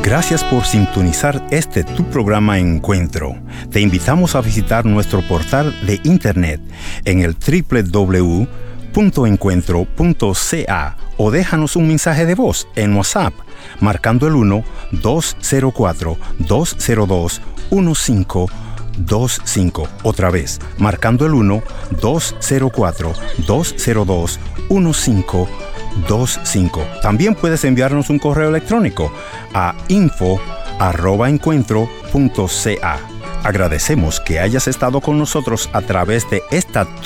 Gracias por sintonizar tu programa Encuentro. Te invitamos a visitar nuestro portal de internet en el www.encuentro.ca o déjanos un mensaje de voz en WhatsApp marcando el 1-204-202-1525. Otra vez, marcando el 1-204-202-1525. También puedes enviarnos un correo electrónico a info@encuentro.ca. Agradecemos que hayas estado con nosotros a través de esta